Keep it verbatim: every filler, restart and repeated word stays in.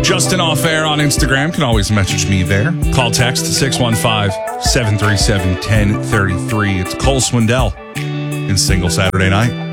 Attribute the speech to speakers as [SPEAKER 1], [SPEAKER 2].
[SPEAKER 1] Justin Off Air on Instagram. Can always message me there. Call text six one five, seven three seven, one zero three three. It's Cole Swindell in Single Saturday Night.